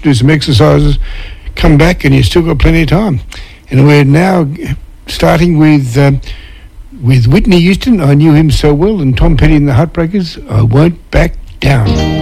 do some exercises, come back, and you've still got plenty of time. And we're now starting with Whitney Houston. I knew him so well, and Tom Petty and the Heartbreakers. I won't back down.